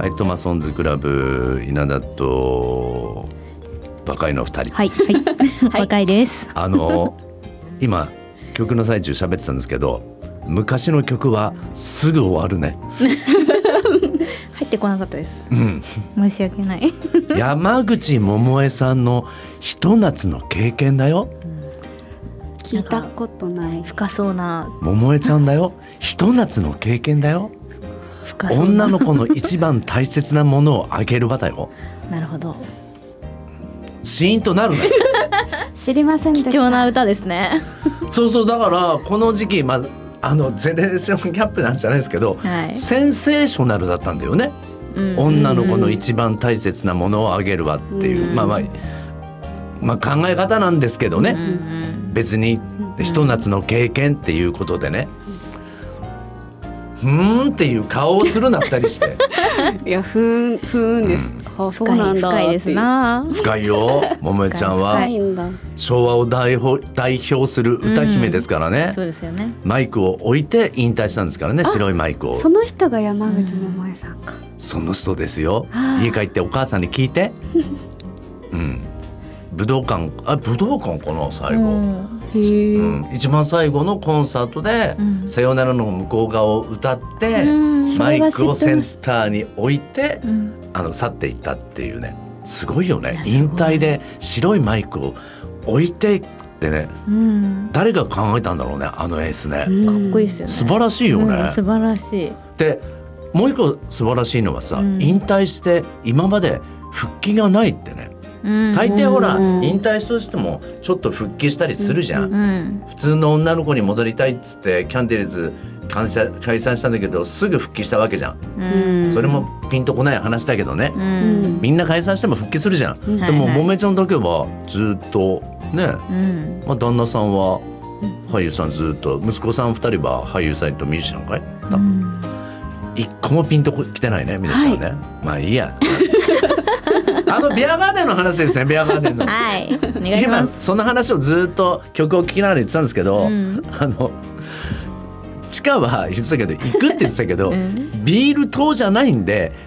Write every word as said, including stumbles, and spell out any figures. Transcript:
はい、トマソンズクラブ稲田と若いのふたり、 はい、はい、若いです。 あの今曲の最中喋ってたんですけど、昔の曲はすぐ終わるね。 入ってこなかったです、 うん、 申し訳ない。 山口百恵さんのひと夏の経験だよ、 うん、聞いたことない。 深そうな百恵ちゃんだよ。ひと夏の経験だよ。女の子の一番大切なものをあげる場だよ。 なるほど。 シーンとなるね。 知りませんでした。 貴重な歌ですね。 そうそう、だからこの時期、まあ、あのゼネレーションギャップなんじゃないですけど、はい、センセーショナルだったんだよね、うん、女の子の一番大切なものをあげるわっていう、うん、まあまあ、まあ、考え方なんですけどね、うん、別にひと夏の経験っていうことでね、ふーんっていう顔をするな二人して。 いや、ふーんふーんです、うん、あ、そうなんだ。 深いですな。 深いよ。桃江ちゃんは昭和を代表、代表する歌姫ですからね、うん、 そうですよね。 マイクを置いて引退したんですからね、白いマイクを。 その人が山口百恵さんか、うん、 その人ですよ。家帰ってお母さんに聞いて。うん、武道館、あ、武道館かな最後、うんうん、一番最後のコンサートで、うん、さよならの向こう側を歌って、うん、マイクをセンターに置いて、うん、あの去っていったっていうね、すごいよね。引退で白いマイクを置いてってね、うん、誰が考えたんだろうね、あのエースね、 うん、かっこいいですよね。 素晴らしいよね、 うん、素晴らしい。 でもう一個素晴らしいのはさ、うん、引退して今まで復帰がないってね。大抵ほら、うん、引退したとしてもちょっと復帰したりするじゃん、うん、普通の女の子に戻りたいっつってキャンディーズ解散、解散したんだけどすぐ復帰したわけじゃん、うん、それもピンとこない話だけどね、うん、みんな解散しても復帰するじゃん、うん、でももめちゃんだけはずっとね、うんまあ、旦那さんは俳優さん、ずっと息子さんふたりは俳優さんとミュージシャンかい、うん、一個もピンときてないね、みなちゃんね、はい、まあいいや。あのビアガーデンの話ですね、ビアガーデンの。 はい、お願いします。 今その話をずっと曲を聴きながら言ってたんですけど、うん、あの地下は言ってたけど行くって言ってたけど、うん、ビール島じゃないんで